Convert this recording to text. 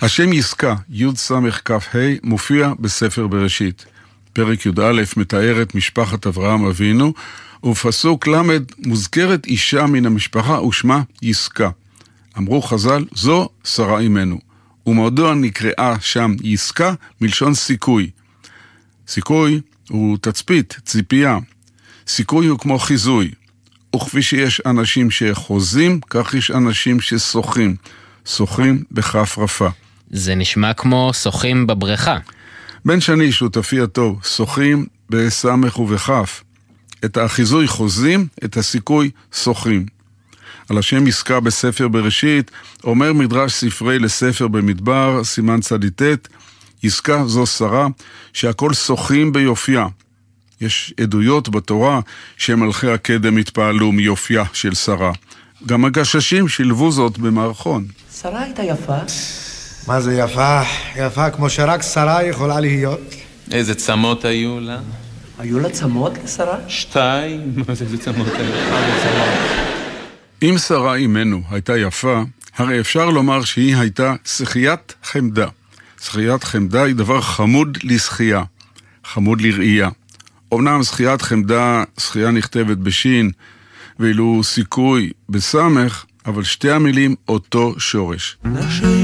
השם יסקה, י' סמך כף ה', מופיע בספר בראשית. פרק י"א מתאר את משפחת אברהם אבינו, ובפסוק למד מוזכרת אישה מן המשפחה ושמה יסקה. אמרו חז"ל, זו שרה אימנו. ומדוע נקראה שם יסקה? מלשון סיכוי. סיכוי הוא תצפית, ציפייה. סיכוי הוא כמו חיזוי. וכפי שיש אנשים שחוזים, כך יש אנשים ששוחים. שוחים בכף רפה. זה נשמע כמו שוחים בבריכה. בן שני, שותפי הטוב, שוחים בסמך ובכף. את החיזוי חוזים, את הסיכוי שוחים. על השם יסקה בספר בראשית, אומר מדרש ספרי לספר במדבר, סימן צדיטת, יסקה זו שרה שהכל שוחים ביופייה. יש עדויות בתורה שמלכי הקדם התפעלו מיופייה של שרה. גם הגששים שילבו זאת במערכון. שרה הייתה יפה. מה זה יפה? יפה כמו שרק שרה יכולה להיות. איזה צמות היו לה? היו לה צמות לשרה? 2. איזה צמות היו אם שרה אימנו הייתה יפה, הרי אפשר לומר שהיא הייתה שחיית חמדה. שחיית חמדה היא דבר חמוד לשחייה, חמוד לראייה. אמנם שחיית חמדה, שחייה נכתבת בשין, ואילו סיכוי בסמך, אבל שתי המילים אותו שורש.